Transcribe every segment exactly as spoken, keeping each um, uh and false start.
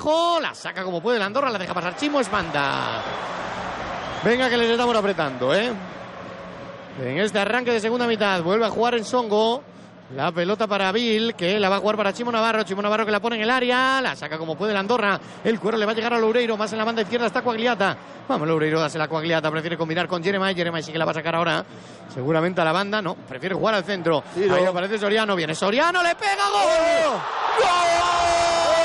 abajo, la saca como puede la Andorra, la deja pasar Chimo, es banda. Venga que les estamos apretando, ¿eh? En este arranque de segunda mitad vuelve a jugar en Songo. La pelota para Bill, que la va a jugar para Chimo Navarro. Chimo Navarro que la pone en el área, la saca como puede la Andorra. El cuero le va a llegar a Loureiro, más en la banda izquierda está Coagliata. Vamos, Loureiro, dase la Coagliata, prefiere combinar con Jeremai. Jeremai sí que la va a sacar ahora, seguramente a la banda, no, prefiere jugar al centro. Sí, no. Ahí aparece Soriano, viene Soriano, le pega, ¡gol! ¡Oh! ¡Gol!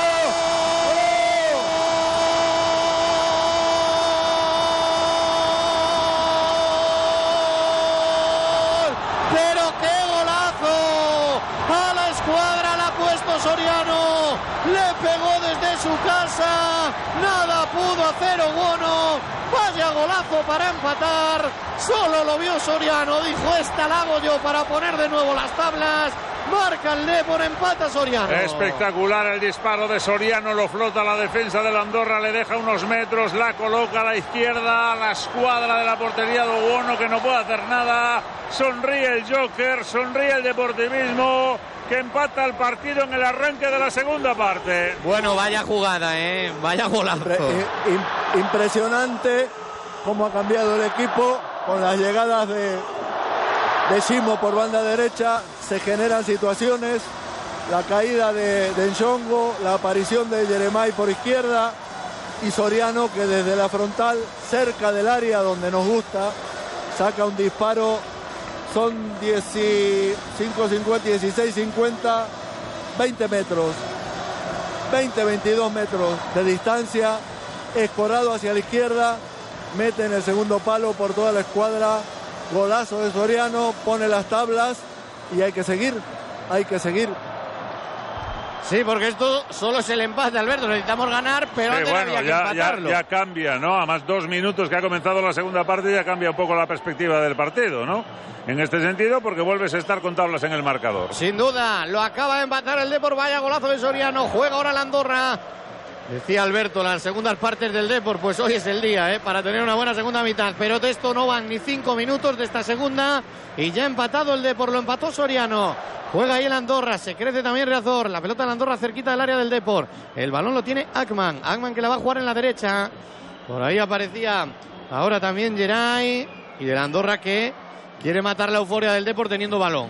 Soriano le pegó desde su casa, nada pudo hacer Ogono, vaya golazo para empatar, solo lo vio Soriano, dijo esta la hago yo para poner de nuevo las tablas, marca el Depor, empata Soriano. Espectacular el disparo de Soriano, lo flota la defensa de la Andorra, le deja unos metros, la coloca a la izquierda, a la escuadra de la portería de Ogono que no puede hacer nada, sonríe el Joker, sonríe el deportivismo, que empata el partido en el arranque de la segunda parte. Bueno, vaya jugada, ¿eh? Vaya golazo. Impre- impresionante cómo ha cambiado el equipo con las llegadas de, de Chimo por banda derecha. Se generan situaciones, la caída de, de Nshongo, la aparición de Jeremai por izquierda y Soriano que desde la frontal, cerca del área donde nos gusta, saca un disparo. Son dieciséis cincuenta, dieciséis cincuenta, veinte metros, veinte veintidós metros de distancia, escorado hacia la izquierda, mete en el segundo palo por toda la escuadra, golazo de Soriano, pone las tablas y hay que seguir, hay que seguir. Sí, porque esto solo es el empate, Alberto, necesitamos ganar, pero sí, antes bueno, había que ya, empatarlo. Ya, ya cambia, ¿no? A más dos minutos que ha comenzado la segunda parte ya cambia un poco la perspectiva del partido, ¿no? En este sentido, porque vuelves a estar con tablas en el marcador. Sin duda, lo acaba de empatar el Depor, vaya golazo de Soriano, juega ahora la Andorra. Decía Alberto, las segundas partes del Depor, pues hoy es el día, ¿eh? Para tener una buena segunda mitad, pero de esto no van ni cinco minutos de esta segunda y ya ha empatado el Depor, lo empató Soriano. Juega ahí el Andorra, se crece también Riazor, la pelota de la Andorra cerquita del área del Depor. El balón lo tiene Akman, Akman que la va a jugar en la derecha. Por ahí aparecía ahora también Geray y de la Andorra que quiere matar la euforia del Depor teniendo balón.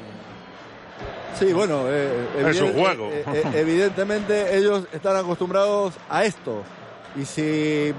Sí, bueno, eh, es su juego. Eh, eh, evidentemente ellos están acostumbrados a esto y si eh,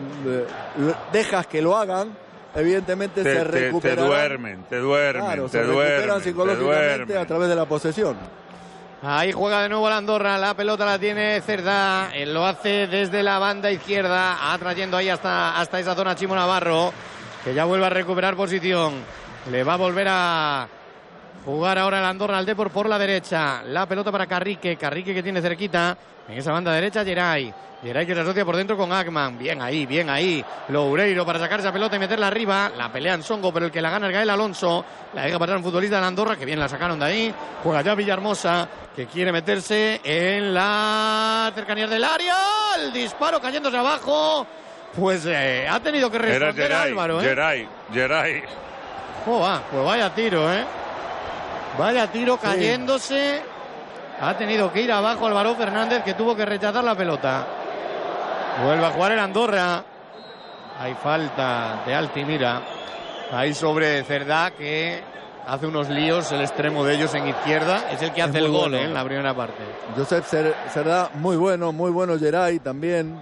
dejas que lo hagan, evidentemente te, se recuperan. Te, te duermen, te duermen, claro, te se duermen, recuperan psicológicamente te duermen. a través de la posesión. Ahí juega de nuevo la Andorra, la pelota la tiene Cerdá, él lo hace desde la banda izquierda, atrayendo ahí hasta, hasta esa zona Chimo Navarro, que ya vuelve a recuperar posición, le va a volver a jugar ahora el Andorra al Depor por la derecha, la pelota para Carrique, Carrique que tiene cerquita, en esa banda derecha Geray, Geray que se asocia por dentro con Akman, bien ahí, bien ahí, Loureiro para sacar esa pelota y meterla arriba, la pelea en Songo, pero el que la gana es Gael Alonso, la deja pasar un futbolista de la Andorra, que bien la sacaron de ahí, juega ya Villahermosa, que quiere meterse en la cercanía del área, el disparo cayéndose abajo, pues eh, ha tenido que responder Geray, Álvaro, ¿eh? Geray, Geray. Oh, va, pues vaya tiro, ¿eh? Vaya tiro cayéndose. Sí. Ha tenido que ir abajo Álvaro Fernández, que tuvo que rechazar la pelota. Vuelve a jugar el Andorra. Hay falta de Altimira. Ahí sobre Cerdá, que hace unos líos, el extremo de ellos en izquierda. Es el que hace el gol, bueno, ¿eh? En la primera parte. Josep Cerdá, muy bueno, muy bueno Geray también.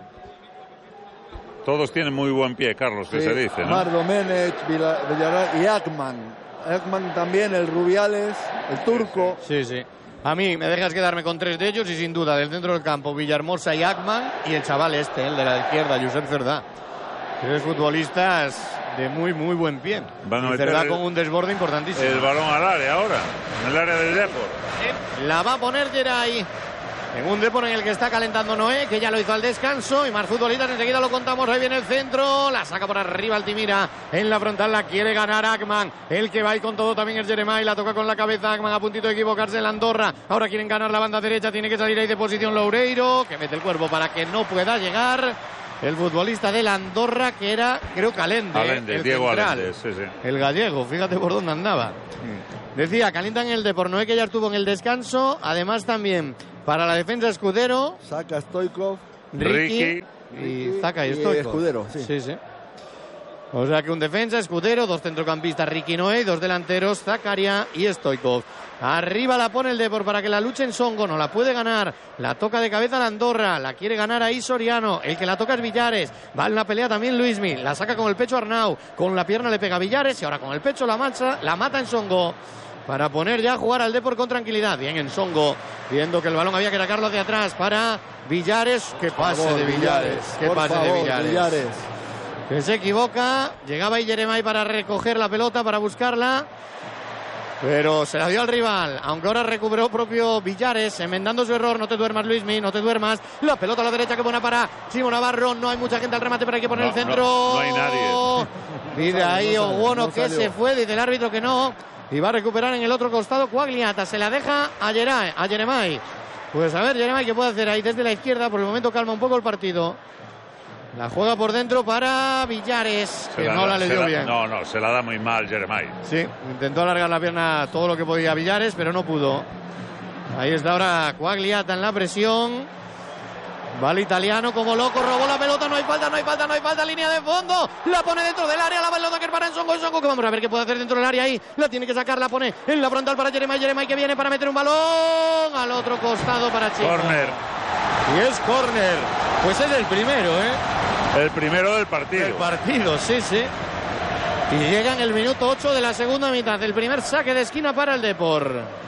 Todos tienen muy buen pie, Carlos, que sí, se dice, ¿no? Mar Domenech, Villarreal y Akman. Akman también, el Rubiales, el turco. Sí, sí. A mí me dejas quedarme con tres de ellos y sin duda del centro del campo Villahermosa y Akman y el chaval este, el de la izquierda, Josep Cerdá. Tres futbolistas de muy, muy buen pie. Van a y Cerdá con un desborde importantísimo. El balón al área ahora, en el área del Depor. Sí, la va a poner Geray. En un Depor en el que está calentando Noé, que ya lo hizo al descanso, y más futbolistas, enseguida lo contamos, ahí viene el centro, la saca por arriba Altimira, en la frontal la quiere ganar Akman, el que va ahí con todo también es Jeremai, la toca con la cabeza Akman, a puntito de equivocarse en la Andorra, ahora quieren ganar la banda derecha, tiene que salir ahí de posición Loureiro, que mete el cuerpo para que no pueda llegar, el futbolista de la Andorra, que era, creo, Calende, Alende, el Diego central, Alende, sí, sí. El gallego, fíjate por dónde andaba. Mm. Decía, calientan el Depor, Noé que ya estuvo en el descanso, además también... Para la defensa Escudero. Saca Stoikov. Ricky, Ricky y Zaka y, y Stoichkov. Escudero, sí. sí, sí. O sea que un defensa, Escudero, dos centrocampistas, Ricky Noé, dos delanteros, Zakaria y Stoichkov. Arriba la pone el Depor para que la luche en Songo, no la puede ganar, la toca de cabeza la Andorra, la quiere ganar ahí Soriano, el que la toca es Villares, va en la pelea también Luismi, la saca con el pecho Arnau, con la pierna le pega Villares y ahora con el pecho la mancha, la mata en Songo. Para poner ya a jugar al Depor con tranquilidad. Bien en Songo, viendo que el balón había que sacarlo hacia atrás para Villares. Que pase favor, de Villares, que pase favor, de Villares. Villares. Que se equivoca, llegaba ahí Jeremai para recoger la pelota, para buscarla, pero se la dio al rival, aunque ahora recuperó propio Villares, enmendando su error. No te duermas, Luismi, no te duermas. La pelota a la derecha, que buena para Chimo Navarro. No hay mucha gente al remate, pero hay que poner no, el centro. No, no hay nadie. Pide ahí no salió, Oguono, no que salió. se fue, dice el árbitro que no. Y va a recuperar en el otro costado Quagliata. Se la deja a, Yeray, a Jeremai. Pues a ver, Jeremai, ¿qué puede hacer ahí desde la izquierda? Por el momento calma un poco el partido. La juega por dentro para Villares, Se que la no da- la le se dio la- bien. No, no, se la da muy mal Jeremai. Sí, intentó alargar la pierna todo lo que podía Villares, pero no pudo. Ahí está ahora Quagliata en la presión. Va el italiano como loco, robó la pelota, no hay falta, no hay falta, no hay falta, línea de fondo, la pone dentro del área, la pelota que es para Nsongo, Nsongo, que vamos a ver qué puede hacer dentro del área ahí, la tiene que sacar, la pone en la frontal para Jeremai, Jeremai que viene para meter un balón al otro costado para Chico. Corner. Y es córner, pues es el primero, ¿eh? El primero del partido. El partido, sí, sí. Y llega en el minuto ocho de la segunda mitad, el primer saque de esquina para el Depor.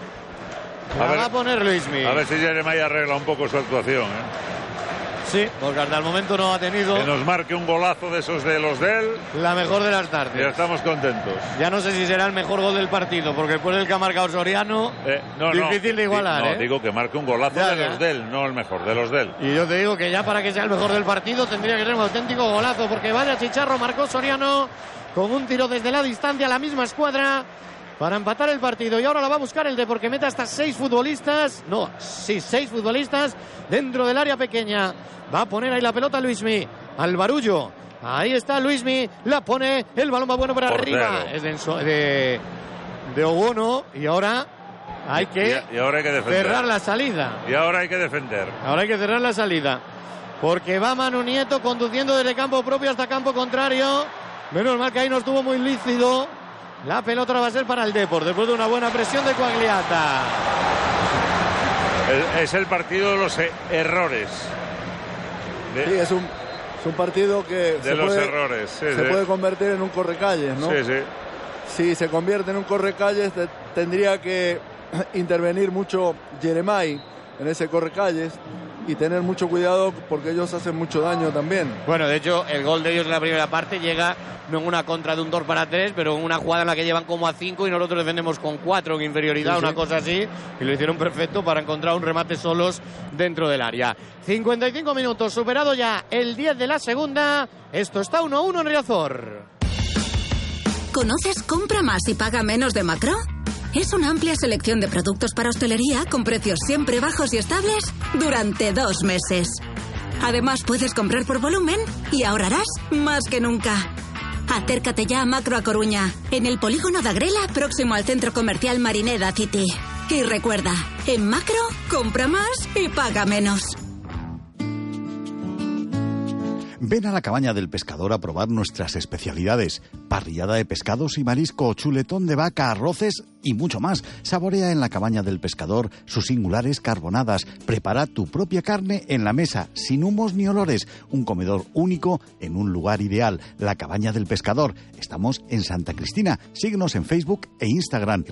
La A ver- va a poner Luismi. A ver si Jeremai arregla un poco su actuación. ¿eh? Sí, porque hasta el momento no ha tenido Que nos marque un golazo de esos de los de él. la mejor de las Ya tardes. estamos contentos. Ya no sé si será el mejor gol del partido, porque después del que ha marcado Soriano, Eh, no, difícil no, de igualar, no, ¿eh? digo que marque un golazo Ya, de ya. los de él, no el mejor, de los de él. Y yo te digo que ya para que sea el mejor del partido tendría que ser un auténtico golazo, porque vaya chicharro marcó Soriano con un tiro desde la distancia a la misma escuadra para empatar el partido. Y ahora la va a buscar el Depor, que mete hasta seis futbolistas, no, sí, seis futbolistas dentro del área pequeña. Va a poner ahí la pelota Luismi, al barullo. Ahí está Luismi, la pone, el balón va bueno para Portero. arriba. Es de, Enso- de, de Oguono, y ahora hay que Y, y ahora hay que defender. cerrar la salida. Y ahora hay que defender. Ahora hay que cerrar la salida, porque va Manu Nieto conduciendo desde campo propio hasta campo contrario. Menos mal que ahí no estuvo muy lícido. La pelota va a ser para el Depor, después de una buena presión de Quagliata. El- es el partido de los e- errores. De, Sí, es un, es un partido que de se, los puede, errores. Sí, se sí. puede convertir en un correcalles, ¿no? Sí, sí. Si se convierte en un correcalles, te- tendría que intervenir mucho Jeremai en ese correcalles y tener mucho cuidado porque ellos hacen mucho daño también. Bueno, de hecho, el gol de ellos en la primera parte llega no en una contra de un dos para tres, pero en una jugada en la que llevan como a cinco y nosotros defendemos con cuatro en inferioridad, Sí, sí. una cosa así, y lo hicieron perfecto para encontrar un remate solos dentro del área. cincuenta y cinco minutos, superado ya el diez de la segunda. Esto está uno a uno en Riazor. ¿Conoces Compra Más y Paga Menos de Macro? Es una amplia selección de productos para hostelería con precios siempre bajos y estables durante dos meses. Además, puedes comprar por volumen y ahorrarás más que nunca. Acércate ya a Macro a Coruña, en el polígono de Agrela, próximo al centro comercial Marineda City. Y recuerda, en Macro, compra más y paga menos. Ven a la Cabaña del Pescador a probar nuestras especialidades. Parrillada de pescados y marisco, chuletón de vaca, arroces y mucho más. Saborea en la Cabaña del Pescador sus singulares carbonadas. Prepara tu propia carne en la mesa, sin humos ni olores. Un comedor único en un lugar ideal. La Cabaña del Pescador. Estamos en Santa Cristina. Síguenos en Facebook e Instagram.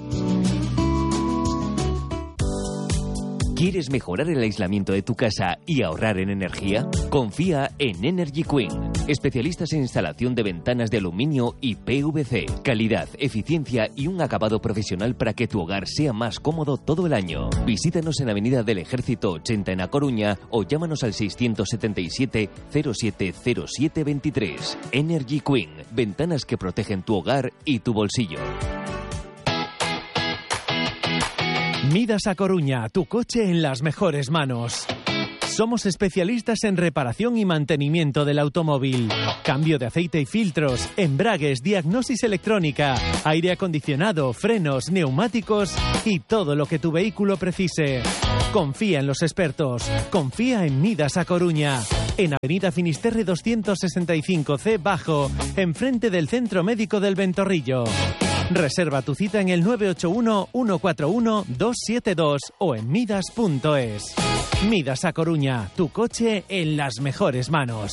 ¿Quieres mejorar el aislamiento de tu casa y ahorrar en energía? Confía en Energy Queen. Especialistas en instalación de ventanas de aluminio y P V C. Calidad, eficiencia y un acabado profesional para que tu hogar sea más cómodo todo el año. Visítanos en Avenida del Ejército ochenta en A Coruña o llámanos al seiscientos setenta y siete cero siete cero siete veintitrés. Energy Queen. Ventanas que protegen tu hogar y tu bolsillo. Midas a Coruña, tu coche en las mejores manos. Somos especialistas en reparación y mantenimiento del automóvil. Cambio de aceite y filtros, embragues, diagnosis electrónica, aire acondicionado, frenos, neumáticos y todo lo que tu vehículo precise. Confía en los expertos. Confía en Midas A Coruña. En Avenida Finisterre doscientos sesenta y cinco C Bajo, enfrente del Centro Médico del Ventorrillo. Reserva tu cita en el nueve ocho uno, uno cuatro uno, dos siete dos o en midas punto es. Midas A Coruña, tu coche en las mejores manos.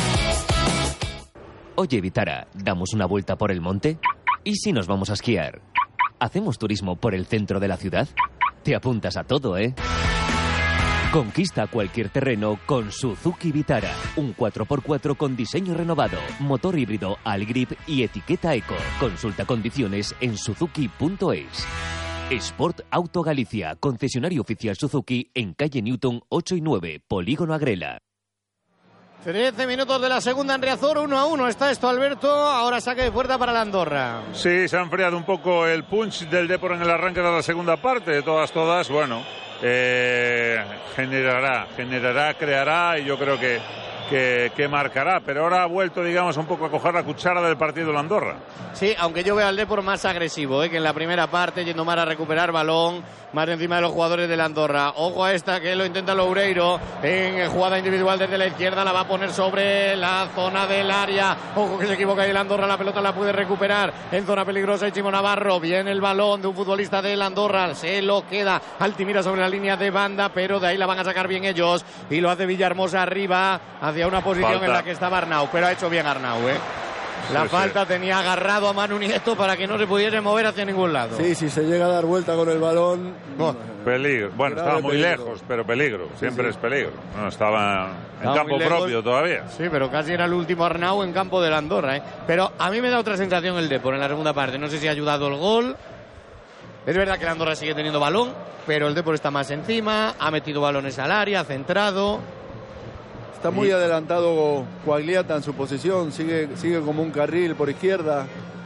Oye, Vitara, ¿damos una vuelta por el monte? ¿Y si nos vamos a esquiar? ¿Hacemos turismo por el centro de la ciudad? Te apuntas a todo, ¿eh? Conquista cualquier terreno con Suzuki Vitara. Un cuatro por cuatro con diseño renovado, motor híbrido Allgrip y etiqueta Eco. Consulta condiciones en suzuki punto es. Sport Auto Galicia, concesionario oficial Suzuki en calle Newton ocho y nueve, Polígono Agrela. trece minutos de la segunda en Riazor, uno a uno está esto, Alberto. Ahora saque de puerta para la Andorra. Sí, se ha enfriado un poco el punch del Depor en el arranque de la segunda parte. De todas, todas, bueno, eh, generará, generará, creará y yo creo que, que, que marcará. Pero ahora ha vuelto, digamos, un poco a coger la cuchara del partido la Andorra. Sí, aunque yo veo al Depor más agresivo, ¿eh? que en la primera parte, yendo más a recuperar balón, más encima de los jugadores de la Andorra. Ojo a esta que lo intenta Loureiro en jugada individual desde la izquierda, la va a poner sobre la zona del área. Ojo que se equivoca ahí la Andorra, la pelota la puede recuperar en zona peligrosa y Chimo Navarro. Viene el balón de un futbolista de la Andorra, se lo queda Altimira sobre la línea de banda, pero de ahí la van a sacar bien ellos y lo hace Villahermosa arriba hacia una posición falta en la que estaba Arnau, pero ha hecho bien Arnau, ¿eh? La sí, falta sí. Tenía agarrado a Manu Nieto para que no se pudiese mover hacia ningún lado. Sí, si se llega a dar vuelta con el balón. Oh, peligro. Bueno, estaba muy peligro. lejos, pero peligro. Siempre sí, sí. es peligro. No, estaba en estaba campo propio todavía. Sí, pero casi era el último Arnau en campo de la Andorra, ¿eh? Pero a mí me da otra sensación el Depor en la segunda parte. No sé si ha ayudado el gol. Es verdad que la Andorra sigue teniendo balón, pero el Depor está más encima. Ha metido balones al área, ha centrado. Está muy adelantado Quagliata en su posición, sigue, sigue como un carril por izquierda.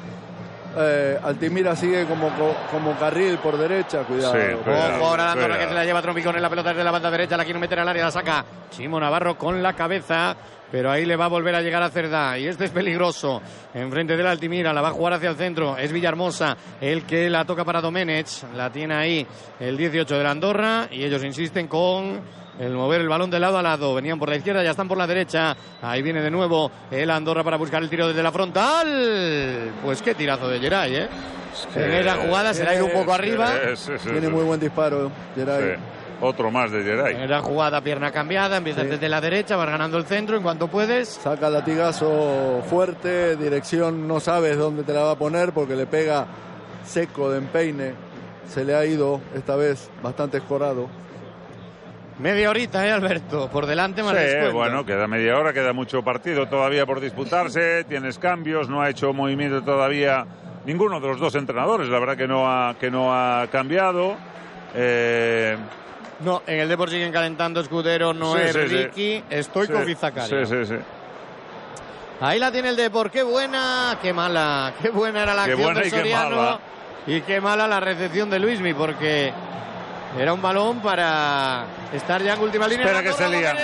Eh, Altimira sigue como, como carril por derecha, cuidado. Sí, cuidado. Ojo ahora la Andorra que se la lleva Trompicón en la pelota desde la banda derecha, la quiere meter al área, la saca Chimo Navarro con la cabeza, pero ahí le va a volver a llegar a Cerdá y este es peligroso. Enfrente de la Altimira, la va a jugar hacia el centro, es Villahermosa el que la toca para Domenech, la tiene ahí el dieciocho de la Andorra y ellos insisten con el mover el balón de lado a lado. Venían por la izquierda, ya están por la derecha. Ahí viene de nuevo el Andorra para buscar el tiro desde la frontal. Pues qué tirazo de Geray, ¿eh? Sí, en esa jugada se le ha ido un poco arriba. Sí, sí, sí, Tiene sí. muy buen disparo Geray. Sí. Otro más de Geray. En la jugada, pierna cambiada, empiezas sí. desde la derecha, vas ganando el centro en cuanto puedes. Saca el latigazo fuerte, dirección no sabes dónde te la va a poner porque le pega seco de empeine. Se le ha ido esta vez bastante escorado. Media horita, ¿eh, Alberto? Por delante más sí, descuento. Bueno, queda media hora, queda mucho partido todavía por disputarse. Tienes cambios, no ha hecho movimiento todavía ninguno de los dos entrenadores. La verdad que no ha, que no ha cambiado. Eh... No, en el Depor siguen calentando Escudero, Noé, sí, sí, Ricky, sí. Stoichkov sí, y Zakaria. Sí, sí, sí. Ahí la tiene el Depor, qué buena, qué mala. Qué buena era la qué acción de Soriano. Qué y qué mala la recepción de Luismi, porque era un balón para estar ya en última línea. Espera que se lían.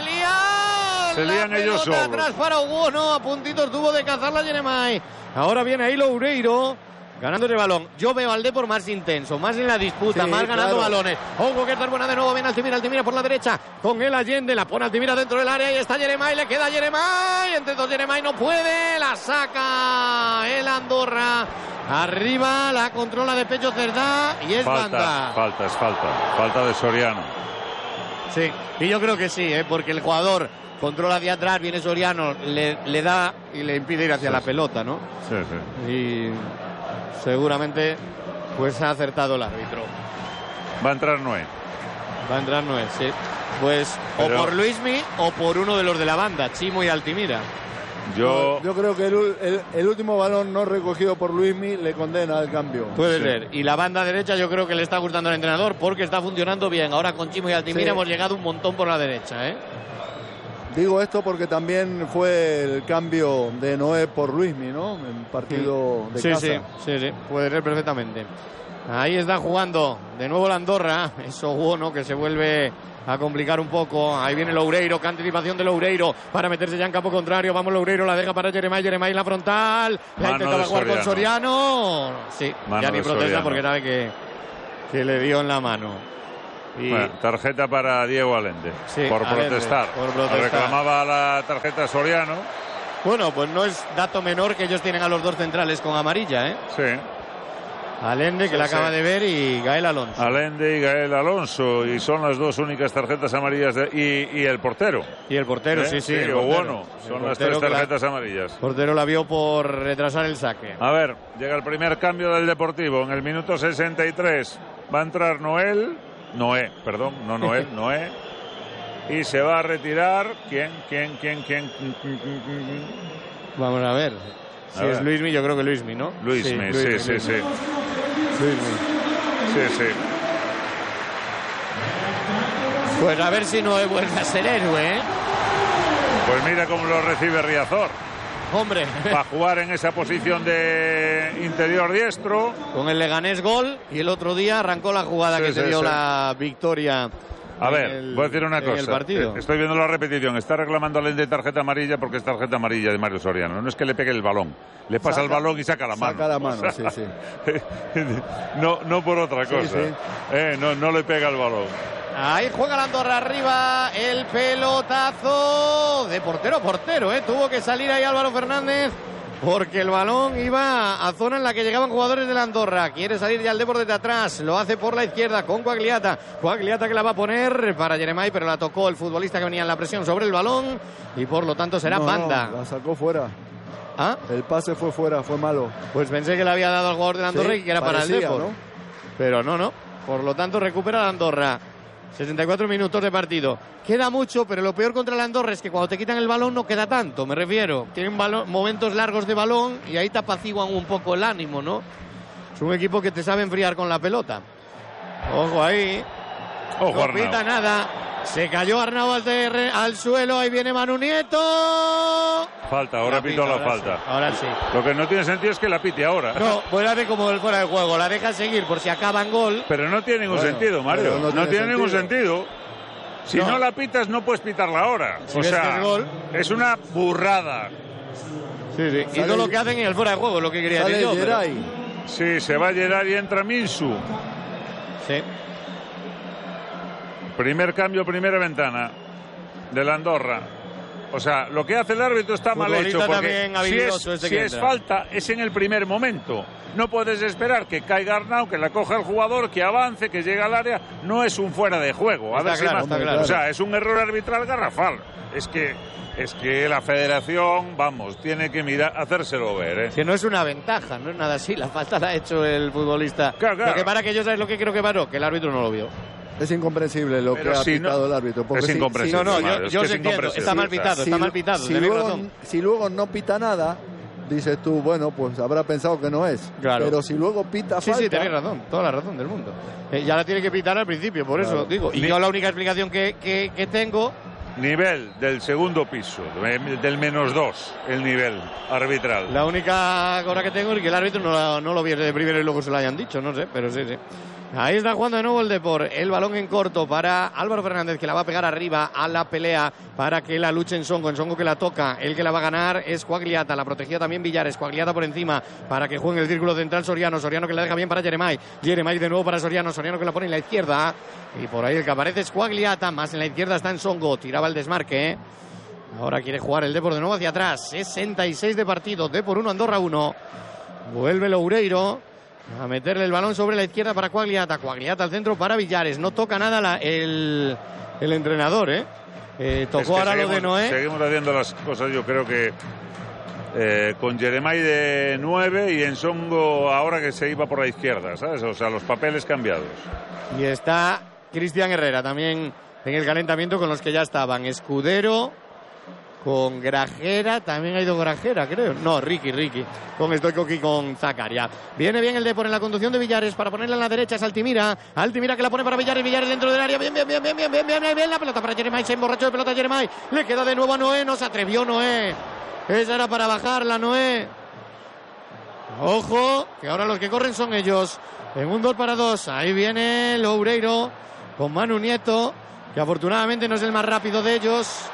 Se lían ellos solos. Atrás para Oguono, a puntitos tuvo de cazarla Jeremai. Ahora viene ahí Loureiro, ganando el balón. Yo veo al Depor más intenso, más en la disputa, sí, más ganando claro. balones. Ojo que está buena de nuevo, viene Altimira, Altimira por la derecha, con el Allende, la pone Altimira dentro del área y está Jeremai, le queda Jeremai, entre dos Jeremai no puede, la saca el Andorra. Arriba, la controla de pecho Cerdá y es falta, banda. Falta, es falta. Falta de Soriano. Sí, y yo creo que sí, ¿eh? Porque el jugador controla hacia atrás, viene Soriano, le, le da y le impide ir hacia sí, la pelota, ¿no? Sí, sí. Y seguramente pues ha acertado el árbitro. Va a entrar Noé. Va a entrar Noé, sí. Pues Pero... o por Luismi o por uno de los de la banda, Chimo y Altimira. Yo... yo creo que el, el, el último balón no recogido por Luismi le condena al cambio. Puede sí. ser. Y la banda derecha yo creo que le está gustando al entrenador porque está funcionando bien. Ahora con Chimo y Altimira sí. hemos llegado un montón por la derecha, ¿eh? Digo esto porque también fue el cambio de Noé por Luismi, ¿no? En partido de sí, casa. Sí, sí, sí, puede ser perfectamente. Ahí está jugando de nuevo la Andorra. Eso bueno que se vuelve a complicar un poco. Ahí viene Loureiro, que anticipación de Loureiro para meterse ya en campo contrario. Vamos, Loureiro, la deja para Jeremai, Jeremai en la frontal. La intentaba jugar con Soriano. Sí, mano ya ni protesta Soriano. Porque sabe que, que le dio en la mano. Y... Bueno, tarjeta para Diego Allende, sí, por, Allende protestar. por protestar. Reclamaba la tarjeta Soriano. Bueno, pues no es dato menor que ellos tienen a los dos centrales con amarilla, ¿eh? Sí. Allende, que sí, la acaba sí. de ver, y Gael Alonso. Allende y Gael Alonso, y son las dos únicas tarjetas amarillas. De, y, y el portero. Y el portero, ¿Eh? sí, sí. sí el o portero. bueno, El son las portero tres la- tarjetas amarillas. El portero la vio por retrasar el saque. A ver, llega el primer cambio del Deportivo en el minuto sesenta y tres. Va a entrar Noel, Noé, perdón, no Noel, Noé. Y se va a retirar. ¿Quién? ¿Quién? ¿Quién? ¿Quién? Vamos a ver. Si A es ver. Luismi, yo creo que Luismi, ¿no? Luismi, sí, sí, sí. Luismi. sí. Luismi. Sí, sí. Pues a ver si no vuelve a ser héroe, ¿eh? Pues mira cómo lo recibe Riazor. Hombre, Va a jugar en esa posición de interior diestro. con el Leganés gol, y el otro día arrancó la jugada Sí, que sí, se dio sí. la victoria. A en ver, el- voy a decir una en cosa. el partido. Eh, Estoy viendo la repetición. Está reclamando a de tarjeta amarilla porque es tarjeta amarilla de Mario Soriano. No es que le pegue el balón. Le pasa Saca- el balón y saca la mano. Saca la mano, O sea, sí, sí. no, no por otra Sí, cosa. sí. Eh, no, no le pega el balón. Ahí juega la Andorra arriba, el pelotazo de portero a portero, ¿eh? Tuvo que salir ahí Álvaro Fernández porque el balón iba a zona en la que llegaban jugadores de la Andorra. Quiere salir ya el Depor desde atrás, lo hace por la izquierda con Quagliata. Quagliata que la va a poner para Jeremai, pero la tocó el futbolista que venía en la presión sobre el balón y por lo tanto será No, banda. no, la sacó fuera. ¿Ah? El pase fue fuera, fue malo. Pues pensé que le había dado al jugador de la Andorra Sí, y que era para el parecía, Depor. ¿no? Pero no, no. Por lo tanto recupera la Andorra. sesenta y cuatro minutos de partido. Queda mucho, pero lo peor contra la Andorra es que cuando te quitan el balón no queda tanto, me refiero. Tienen balón, momentos largos de balón y ahí te apaciguan un poco el ánimo, ¿no? Es un equipo que te sabe enfriar con la pelota. Ojo ahí. Ojo, No Arnau. pita nada. Se cayó Arnau al, terre- al suelo. Ahí viene Manu Nieto. Falta, ahora La pitó pita, la ahora falta. sí, ahora sí. Lo que no tiene sentido es que la pite ahora. No, pues hace como el fuera de juego. La deja seguir por si acaba en gol. Pero no tiene ningún Bueno, sentido, Mario. pero No, no tiene, tiene ningún sentido. sentido. Si No. no. la pitas, no puedes pitarla ahora. Si o ves sea, que es gol. es una burrada. Sí, sí. Y Sale- todo lo que hacen en el fuera de juego, lo que quería Sale decir yo. pero- Geray. Sí, se va a llenar y entra Minsu. Sí. Primer cambio, primera ventana de la Andorra. O sea, lo que hace el árbitro está mal Futbolista hecho. Porque también si, habilidoso es, este si que es entra. falta, es en el primer momento. No puedes esperar que caiga Arnau, que la coja el jugador, que avance, que llegue al área. No es un fuera de juego. A Está ver si claro, más- está claro. O sea, es un error arbitral garrafal. Es que, es que la federación, vamos, tiene que mirar, hacérselo ver, ¿eh? Que no es una ventaja, no es nada así. La falta la ha hecho el futbolista. Claro, claro. Lo que para que yo sabes lo que creo que paró, que el árbitro no lo vio. Es incomprensible lo Pero que ha si no- pitado el árbitro. porque es si- incomprensible. si- No, no, Mario, yo, es yo que os es entiendo. incomprensible. Está mal O sea, pitado, si, está mal pitado. si tenéis luego, razón. si luego no pita nada, dices tú, bueno, pues habrá pensado que no es. Claro. Pero si luego pita Sí, falta... sí, tenéis razón, toda la razón del mundo. Eh, ya la tiene que pitar al principio, por Claro. eso digo. Y Ni- yo la única explicación que, que, que tengo. Nivel del segundo piso, de- del menos dos, el nivel arbitral. La única cosa que tengo es que el árbitro no, la- no lo viese de primero y luego se lo hayan dicho, no sé, pero sí, sí. Ahí está jugando de nuevo el Depor. El balón en corto para Álvaro Fernández, que la va a pegar arriba a la pelea para que la luche en Songo. En Songo que la toca. El que la va a ganar es Quagliata. La protegía también Villares. Quagliata por encima para que juegue en el círculo central Soriano. Soriano que la deja bien para Jeremai. Jeremai de nuevo para Soriano. Soriano que la pone en la izquierda. Y por ahí el que aparece es Quagliata. Más en la izquierda está en Songo. Tiraba el desmarque. ¿eh? Ahora quiere jugar el Depor de nuevo hacia atrás. sesenta y seis de partido. Depor uno, Andorra uno. Vuelve Loureiro a meterle el balón sobre la izquierda para Quagliata. Quagliata al centro para Villares. No toca nada la- el, el entrenador, ¿eh? Eh, tocó Es que ahora seguimos, lo de Noé. Seguimos haciendo las cosas, yo creo que eh, con Jeremai de nueve y en Songo ahora que se iba por la izquierda, ¿sabes? O sea, los papeles cambiados. Y está Cristian Herrera también en el calentamiento con los que ya estaban. Escudero con Grajera, también ha ido Grajera, creo. No, Ricky, Ricky, con Stoichkov y con Zakaria. Viene bien el Depor en la conducción de Villares para ponerla en la derecha, es Altimira. Altimira que la pone para Villares, Villares dentro del área. Bien, bien, bien, bien, bien, bien, bien, bien, bien. La pelota para Jeremai, se emborrachó de pelota Jeremai. Le queda de nuevo a Noé, no se atrevió Noé. Esa era para bajarla, Noé. Ojo, que ahora los que corren son ellos. En un dos para dos, ahí viene Loureiro con Manu Nieto, que afortunadamente no es el más rápido de ellos.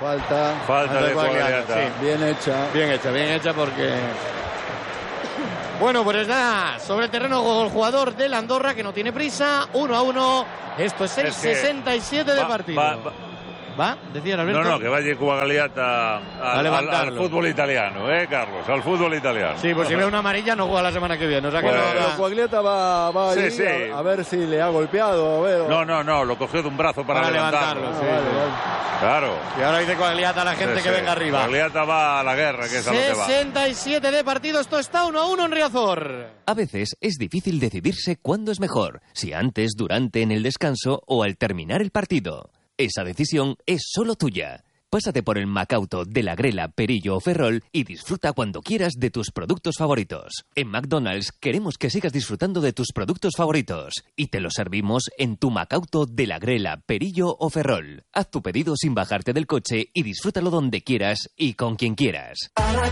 Falta. Falta de Quagliata, Quagliata. sí. Bien hecha. Bien hecha, bien hecha porque Bueno, pues está sobre el terreno de juego el jugador del Andorra, que no tiene prisa. Uno a uno. Esto es el es sesenta y siete de partido. Va, va, ¿Va? Decía Alberto. No, no, que vaya Cuagliata al, al, al fútbol italiano, ¿eh, Carlos? Al fútbol italiano. Sí, pues si ve una amarilla no juega la semana que viene. O sea que bueno, no, pero Cuagliata va, va sí, sí. A, a ver si le ha golpeado. A ver. No, no, no, lo cogió de un brazo para, para levantarlo. levantarlo. Ah, sí, vale, vale. Claro. Y ahora dice Cuagliata a la gente sí, que sí. venga arriba. Cuagliata va a la guerra, que es a lo que va. sesenta y siete de partido, esto está uno a uno en Riazor. A veces es difícil decidirse cuándo es mejor, si antes, durante, en el descanso o al terminar el partido. Esa decisión es solo tuya. Pásate por el Macauto de la Grela, Perillo o Ferrol y disfruta cuando quieras de tus productos favoritos. En McDonald's queremos que sigas disfrutando de tus productos favoritos y te los servimos en tu Macauto de la Grela, Perillo o Ferrol. Haz tu pedido sin bajarte del coche y disfrútalo donde quieras y con quien quieras.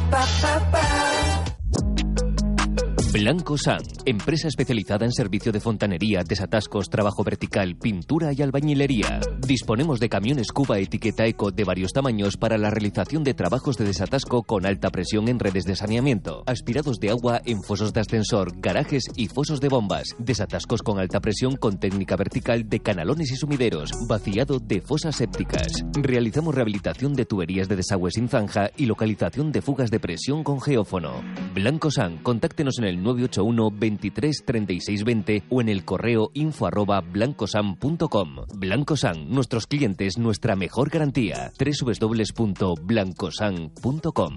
Blanco San, empresa especializada en servicio de fontanería, desatascos, trabajo vertical, pintura y albañilería. Disponemos de camiones Cuba etiqueta Eco de varios tamaños para la realización de trabajos de desatasco con alta presión en redes de saneamiento, aspirados de agua en fosos de ascensor, garajes y fosos de bombas, desatascos con alta presión con técnica vertical de canalones y sumideros, vaciado de fosas sépticas. Realizamos rehabilitación de tuberías de desagüe sin zanja y localización de fugas de presión con geófono. Blanco San, contáctenos en el nueve ocho uno, veintitrés, treinta y seis, veinte o en el correo info arroba blancosan punto com. Blancosan, nuestros clientes, nuestra mejor garantía. doble u doble u doble u punto blancosan punto com.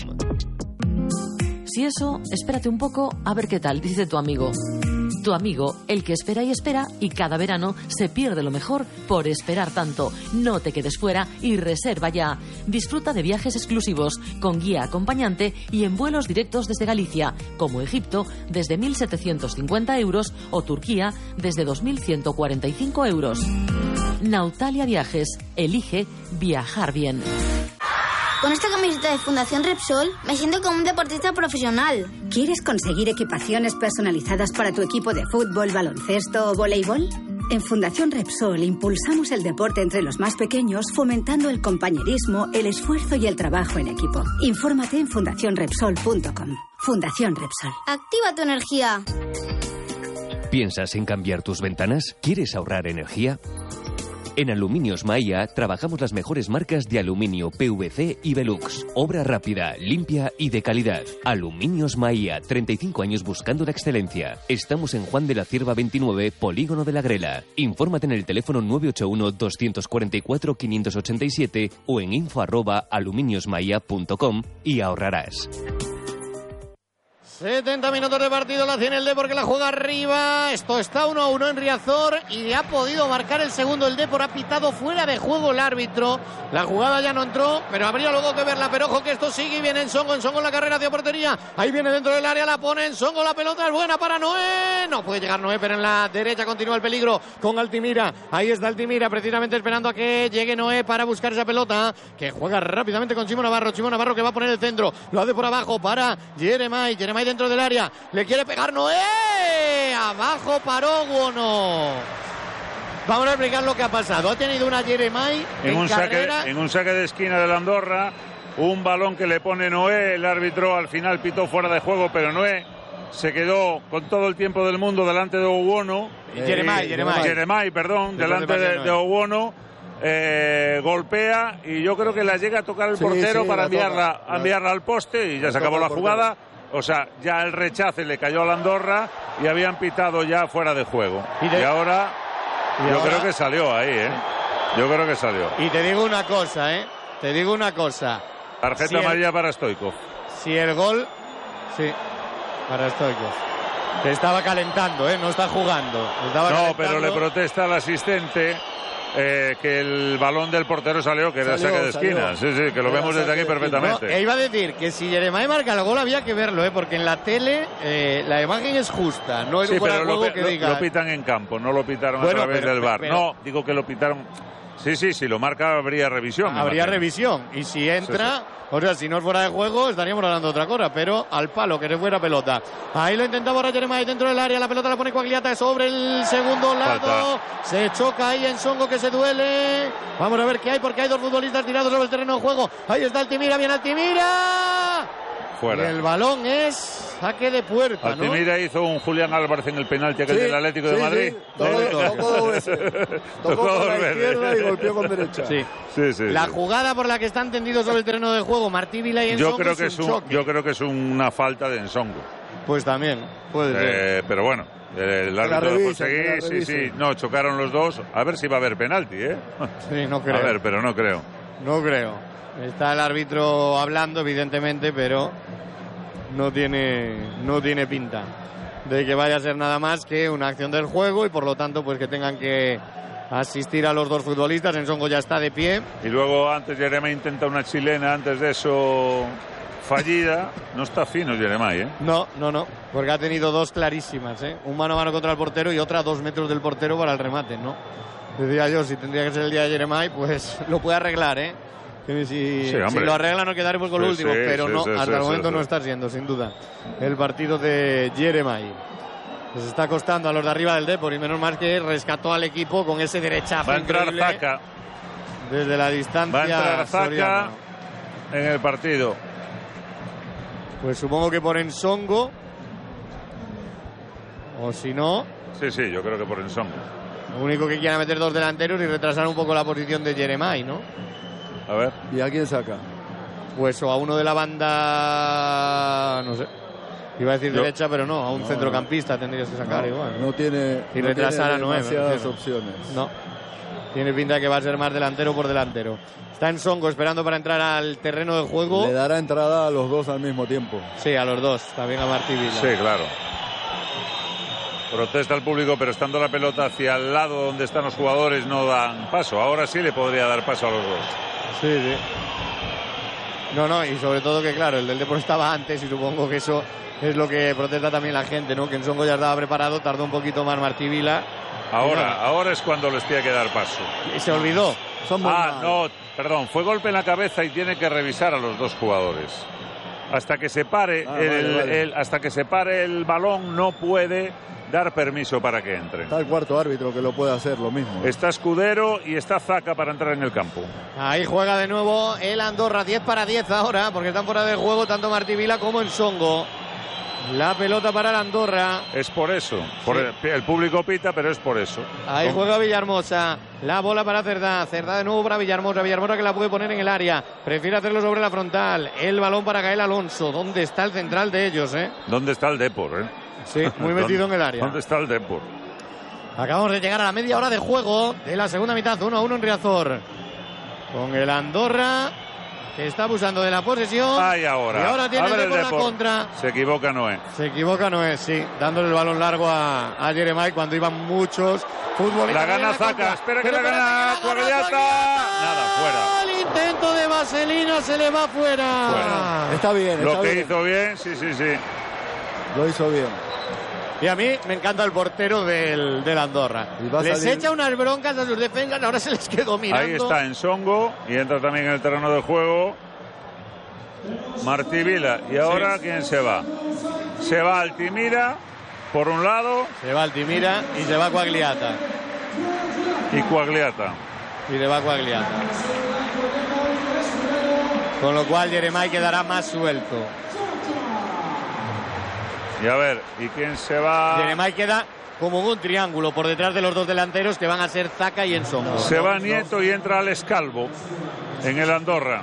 Si eso, espérate un poco a ver qué tal, dice tu amigo. Tu amigo, el que espera y espera y cada verano se pierde lo mejor por esperar tanto. No te quedes fuera y reserva ya. Disfruta de viajes exclusivos con guía acompañante y en vuelos directos desde Galicia, como Egipto desde mil setecientos cincuenta euros o Turquía desde dos mil ciento cuarenta y cinco euros. Nautalia Viajes. Elige viajar bien. Con esta camiseta de Fundación Repsol me siento como un deportista profesional. ¿Quieres conseguir equipaciones personalizadas para tu equipo de fútbol, baloncesto o voleibol? En Fundación Repsol impulsamos el deporte entre los más pequeños, fomentando el compañerismo, el esfuerzo y el trabajo en equipo. Infórmate en fundación repsol punto com. Fundación Repsol. Activa tu energía. ¿Piensas en cambiar tus ventanas? ¿Quieres ahorrar energía? En Aluminios Maia trabajamos las mejores marcas de aluminio P V C y Velux. Obra rápida, limpia y de calidad. Aluminios Maia, treinta y cinco años buscando la excelencia. Estamos en Juan de la Cierva veintinueve, Polígono de la Grela. Infórmate en el teléfono nueve ocho uno, dos cuatro cuatro, cinco ocho siete o en info arroba aluminiosmaia punto com y ahorrarás. setenta minutos de partido, la tiene el D porque la juega arriba. Esto está uno a uno en Riazor y ha podido marcar el segundo el D por ha pitado fuera de juego el árbitro. La jugada ya no entró, pero habría luego que verla. Pero ojo que esto sigue y viene Ensongo, Ensongo en la carrera hacia portería. Ahí viene dentro del área, la pone Ensongo, la pelota es buena para Noé. No puede llegar Noé, pero en la derecha continúa el peligro con Altimira. Ahí está Altimira, precisamente esperando a que llegue Noé para buscar esa pelota, que juega rápidamente con Chimo Navarro. Chimo Navarro que va a poner el centro, lo hace por abajo para Jeremai. Jeremai dentro del área, le quiere pegar Noé, abajo paró Guono. Vamos a explicar lo que ha pasado. Ha tenido una Jeremai en, en un carrera. saque en un saque de esquina del Andorra, un balón que le pone Noé, el árbitro al final pitó fuera de juego, pero Noé se quedó con todo el tiempo del mundo delante de Oguono. Eh, Jeremai, Jeremai. Jeremai, perdón, Después delante de, de Oguono. Eh, golpea y yo creo que la llega a tocar el sí, portero sí, para enviarla, toca, enviarla al poste y ya se acabó la jugada. O sea, ya el rechace le cayó al Andorra y habían pitado ya fuera de juego. Y, de... y ahora, ¿Y yo ahora? creo que salió ahí, ¿eh? Yo creo que salió. Y te digo una cosa, ¿eh? Te digo una cosa. Tarjeta si amarilla el... para Stoichkov. Si el gol... Sí, para Stoichkov. Que estaba calentando, ¿eh? No está jugando. Estaba no, calentando. Pero le protesta al asistente... Eh, que el balón del portero salió, que era salió, saque de esquina. Salió. Sí, sí, que lo era vemos desde aquí perfectamente. No, e iba a decir que si Jeremai marca el gol había que verlo, ¿eh? Porque en la tele eh, la imagen es justa. No es sí, un fuera de juego lo, que lo, diga. Lo pitan en campo, no lo pitaron bueno, a través pero, del V A R. Pero, no, digo que lo pitaron. Sí, sí, si lo marca habría revisión. Habría revisión. Y si entra, sí, sí. O sea, si no es fuera de juego, estaríamos hablando de otra cosa. Pero al palo, que se fuera pelota. Ahí lo intentaba ahora Jeremai dentro del área. La pelota la pone Cuagliata sobre el segundo lado. Falta. Se choca ahí Ensongo que se duele. Vamos a ver qué hay, porque hay dos futbolistas tirados sobre el terreno de juego. Ahí está Altimira, bien Altimira. fuera. Y el balón es saque de puerta, ¿no? Altimira hizo un Julián Álvarez en el penalti aquel Sí, del Atlético sí, de Madrid. sí. Tocó, tocó dos veces. Tocó Tocó con dos la veces. izquierda y golpeó con derecha. Sí. Sí, sí, La sí. jugada por la que están tendidos sobre el terreno de juego Martí Vila y Yo Ensongo creo que es un un, choque. yo creo que es una falta de Ensongo. Pues también, puede ser. Eh, pero bueno, el la árbitro dejó revisen, que seguir, la sí, revisen. sí. No, chocaron los dos. A ver si va a haber penalti, ¿eh? Sí, no creo. A ver, pero no creo. No creo. Está el árbitro hablando, evidentemente, pero no tiene, no tiene pinta de que vaya a ser nada más que una acción del juego y por lo tanto pues que tengan que asistir a los dos futbolistas. Ensongo ya está de pie. Y luego antes Jeremai intenta una chilena, antes de eso fallida. No está fino Jeremai, ¿eh? No, no, no, porque ha tenido dos clarísimas, ¿eh? Un mano a mano contra el portero y otra a dos metros del portero para el remate, ¿no? Decía yo, si tendría que ser el día de Jeremai, pues lo puede arreglar, ¿eh? Que si, Sí, hombre. si lo arregla nos quedaremos con lo Sí, último, sí, pero sí, no, sí, hasta sí, el sí, momento sí. no está siendo, sin duda, el partido de Jeremai. Les está costando a los de arriba del Depor y menos mal que rescató al equipo con ese derechazo Va a entrar increíble Zaka. desde la distancia. Va a entrar Zaka Soriano. en el partido. Pues supongo que por Ensongo, o si no, Sí, sí, yo creo que por Ensongo. lo único que quiera meter dos delanteros y retrasar un poco la posición de Jeremai, ¿no? A ver. ¿Y a quién saca? Pues o a uno de la banda, no sé, iba a decir Yo- derecha, pero no, a un No, centrocampista tendrías que sacar no, igual. no tiene, Y no retrasar tiene a Noé, me demasiadas refiero. opciones. No, tiene pinta de que va a ser más delantero por delantero. Está Ensongo esperando para entrar al terreno de juego. Le dará entrada a los dos al mismo tiempo. Sí, a los dos, también a Martí Vila. Sí, claro. Protesta el público, pero estando la pelota hacia el lado donde están los jugadores no dan paso. Ahora sí le podría dar paso a los dos. Sí, sí. No, no, y sobre todo que claro, el del Depor estaba antes y supongo que eso es lo que protesta también la gente, ¿no? Que Ensongo ya estaba preparado, tardó un poquito más Martí Vila. Ahora, ahora es cuando les tiene que dar paso. Y se olvidó. Son muy Ah, malos. no, perdón, fue golpe en la cabeza y tiene que revisar a los dos jugadores. Hasta que se pare Ah, el, vale, vale. el- hasta que se pare el balón no puede dar permiso para que entre. Está el cuarto árbitro que lo puede hacer lo mismo. Está Escudero y está Zaka para entrar en el campo. Ahí juega de nuevo el Andorra, diez para diez ahora, porque están fuera del juego tanto Martí Vila como Ensongo. La pelota para el Andorra. Es por eso. Por Sí. el, el público pita, pero es por eso. Ahí Con- juega Villahermosa. La bola para Cerdá. Cerdá de nuevo para Villahermosa. Villahermosa que la puede poner en el área. Prefiere hacerlo sobre la frontal. El balón para Gael Alonso. ¿Dónde está el central de ellos, eh? ¿Dónde está el Depor, eh? Sí, muy metido en el área. ¿Dónde está el Depor? Acabamos de llegar a la media hora de juego de la segunda mitad. uno a uno en Riazor. Con el Andorra que está abusando de la posesión. Ay, ahora. Y ahora tiene A ver el Depor la Depor. contra. Se equivoca Noé. Se equivoca, no es, sí. Dándole el balón largo a, a Jeremai cuando iban muchos futbolistas. La gana Viene Zaka. contra. Espera que Pero la espérate gana que la agarra Coagliata. Coagliata. Nada, fuera. El intento de Vaselina se le va fuera. Fuera. Está bien, Lo está que bien. hizo bien, sí, sí, sí. Lo hizo bien. Y a mí me encanta el portero del, del Andorra. Y va a Les salir- echa unas broncas a sus defensas, ahora se les quedó mirando. Ahí está Ensongo y entra también en el terreno de juego Martí Vila. ¿Y ahora Sí. quién se va? Se va Altimira por un lado Se va Altimira y se va Coagliata. y Coagliata. Y le va Coagliata. Con lo cual Jeremai quedará más suelto. Y a ver, ¿y quién se va? Jeremai queda como en un triángulo por detrás de los dos delanteros que van a ser Zaka y Ensongo. Se va Nieto y entra Alex Calvo en el Andorra.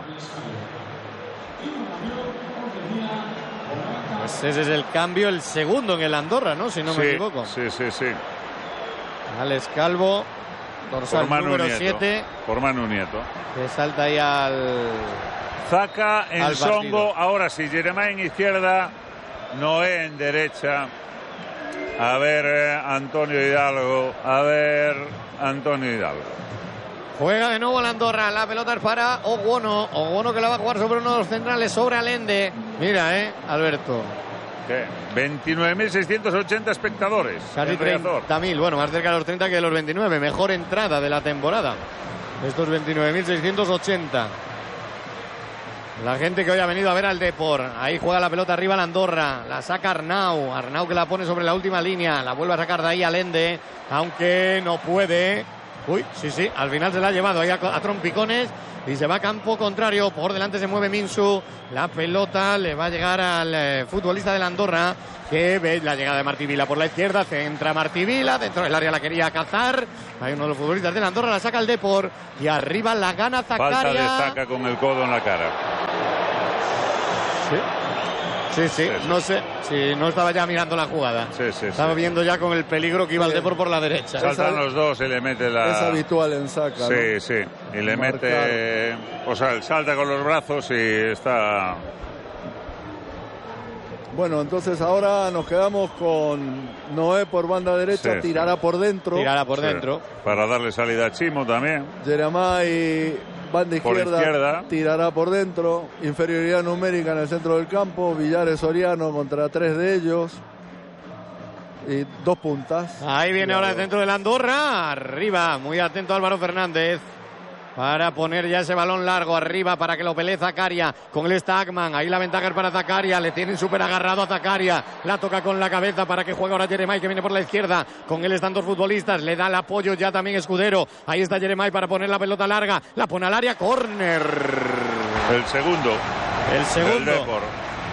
Pues ese es el cambio, el segundo en el Andorra, ¿no? Si no sí, me equivoco. Sí, sí, sí. Alex Calvo, dorsal Por Manu número Nieto. siete, Por Manu Nieto. que salta ahí al... Zaka, Al Ensongo, partido. ahora sí, Jeremai en izquierda, Noé en derecha. A ver, eh, Antonio Hidalgo, a ver, Antonio Hidalgo. Juega de nuevo el Andorra, la pelota es para Oguono. Oguono que la va a jugar sobre uno de los centrales, sobre Allende. Mira, eh, Alberto. ¿Qué? veintinueve mil seiscientos ochenta espectadores. Casi en Riazor. treinta mil, bueno, más cerca de los treinta que de los veintinueve. Mejor entrada de la temporada. Estos veintinueve mil seiscientos ochenta. La gente que hoy ha venido a ver al Depor. Ahí juega la pelota arriba el Andorra. La saca Arnau. Arnau que la pone sobre la última línea. La vuelve a sacar de ahí Allende. Aunque no puede. Uy, sí, sí, al final se la ha llevado ahí a, a trompicones y se va a campo contrario. Por delante se mueve Minsu. La pelota le va a llegar al eh, futbolista de la Andorra, que ve la llegada de Martí Vila por la izquierda. Centra Martí Vila, dentro del área la quería cazar. Hay uno de los futbolistas de la Andorra, la saca el Depor y arriba la gana Zakaria. Falta de Zaka con el codo en la cara. Sí. Sí, sí, sí, sí, no sé si no estaba ya mirando la jugada. Sí, sí, estaba sí. viendo ya con el peligro que iba el Depor por la derecha. Saltan los dos y le mete la... Es habitual en Zaka, Sí, ¿no? sí. Y le Marcar. mete... O sea, él salta con los brazos y está... Bueno, entonces ahora nos quedamos con Noé por banda derecha, Sí, tirará sí. por dentro. Tirará por Sí. dentro. Para darle salida a Chimo también. Jeremai, banda Por izquierda, izquierda. tirará por dentro. Inferioridad numérica en el centro del campo. Villares Soriano contra tres de ellos. Y dos puntas. Ahí viene ahora el centro de la Andorra. Arriba, muy atento Álvaro Fernández. Para poner ya ese balón largo arriba para que lo pelee Zakaria. Con él está Ackman. Ahí la ventaja es para Zakaria. Le tienen súper agarrado a Zakaria. La toca con la cabeza para que juegue ahora Jeremai, que viene por la izquierda. Con él están dos futbolistas. Le da el apoyo ya también Escudero. Ahí está Jeremai para poner la pelota larga. La pone al área. Córner. El segundo. El segundo. El Depor.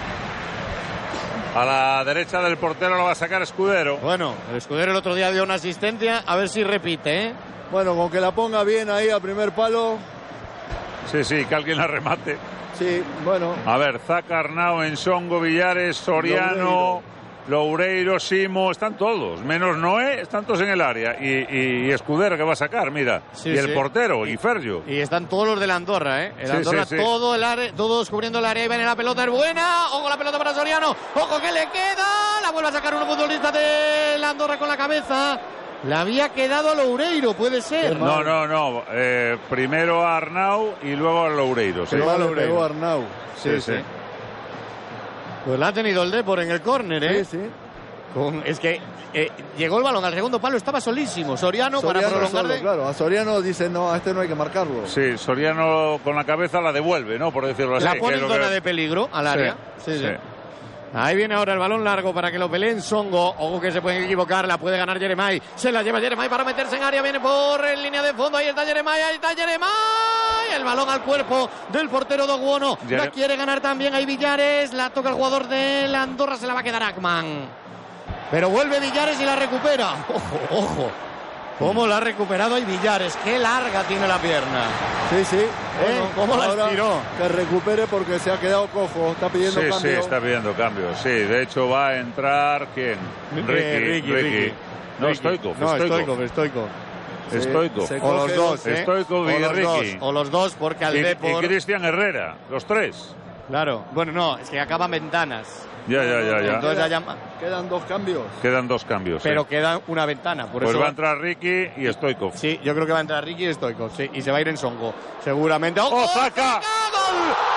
A la derecha del portero lo va a sacar Escudero. Bueno, el Escudero el otro día dio una asistencia. A ver si repite, ¿eh? Bueno, con que la ponga bien ahí al primer palo. Sí, sí, que alguien la remate. Sí, bueno. A ver, Zaka, Arnau, Ensongo, Villares, Soriano, Loureiro, Simo, están todos. Menos Noé, están todos en el área. Y, y, y Escudero que va a sacar, mira. Sí, y el sí. portero, y Fergio. Y están todos los de la Andorra, ¿eh? El Sí, Andorra, sí, sí. todo el área, todos cubriendo el área. Y viene la pelota, es buena. Ojo la pelota para Soriano. Ojo que le queda. La vuelve a sacar un futbolista de la Andorra con la cabeza. La había quedado a Loureiro, puede ser. No, no, no. Eh, primero a Arnau y luego a Loureiro. Sí. Pero vale, Loureiro. pegó Arnau. Sí, sí. Pues la ha tenido el Depor en el córner, ¿eh? Sí, sí. Con, es que eh, llegó el balón al segundo palo, estaba solísimo. Soriano, Soriano para prolongarle. solo, claro. A Soriano dice, no, a este no hay que marcarlo. Sí, Soriano con la cabeza la devuelve, ¿no? Por decirlo así. La que pone es en lo zona que- de peligro al área. Sí, sí. sí. Ahí viene ahora el balón largo para que lo peleen Songo. Ojo que se pueden equivocar, la puede ganar Jeremai. Se la lleva Jeremai para meterse en área. Viene por en línea de fondo. Ahí está Jeremai, ahí está Jeremai. El balón al cuerpo del portero Doguono. Jere- La quiere ganar también ahí Villares. La toca el jugador de la Andorra. Se la va a quedar Ackman. Pero vuelve Villares y la recupera. Ojo, ojo. Cómo la ha recuperado ahí Villares. Qué larga tiene la pierna. Sí, sí. Bueno, ¿Cómo la ahora estiró? que recupere porque se ha quedado cojo. Está pidiendo Sí, cambio. sí, está pidiendo cambios. Sí, de hecho va a entrar ¿quién? Ricky, Eh, Ricky, Ricky. Ricky. No, Ricky. Stoikov, No, Stoikov. Stoikov, Stoikov. Sí, Stoikov. se O coge los dos, ¿eh? Stoikov y o los dos, Ricky. o los dos, porque al Y, Depor... y Cristian Herrera, los tres. Claro, bueno, no, es que acaban ventanas. Ya, ya, ya, ya. Entonces ya llama- Quedan dos cambios. Quedan dos cambios. sí. Pero queda una ventana, por Pues eso... va a entrar Ricky y Stoikov. Sí, yo creo que va a entrar Ricky y Stoikov, sí, y se va a ir en Songo, seguramente. ¡Ojo! ¡Oh, Zaka! ¡Gol!